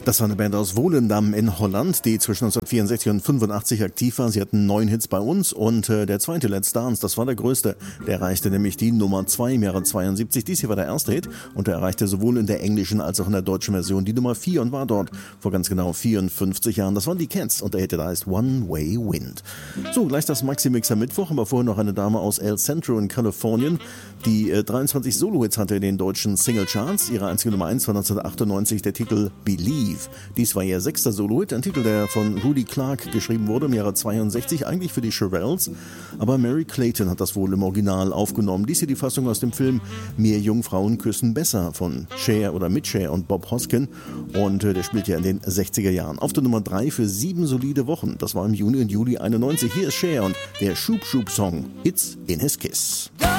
Das war eine Band aus Volendam in Holland, die zwischen 1964 und 85 aktiv war. Sie hatten 9 Hits bei uns und der zweite Let's Dance, das war der größte. Der erreichte nämlich die Nummer 2 im Jahre 72. Dies hier war der erste Hit und der erreichte sowohl in der englischen als auch in der deutschen Version die Nummer 4 und war dort vor ganz genau 54 Jahren. Das waren die Cats und der Hit, der heißt One Way Wind. So, gleich das Maxi-Mixer Mittwoch, aber vorher noch eine Dame aus El Centro in Kalifornien, die 23 Solo-Hits hatte in den deutschen Single-Charts. Ihre einzige Nummer 1 war 1998 der Titel Believe. Dies war ihr 6. Solo-Hit, ein Titel, der von Rudy Clark geschrieben wurde im Jahre 62, eigentlich für die Shirelles, aber Mary Clayton hat das wohl im Original aufgenommen. Dies hier die Fassung aus dem Film Mehr Jungfrauen küssen besser von Cher oder mit Cher und Bob Hoskin und der spielt ja in den 60er Jahren. Auf der Nummer 3 für 7 solide Wochen, das war im Juni und Juli 91. Hier ist Cher und der Schub-Schub-Song It's in His Kiss. Don't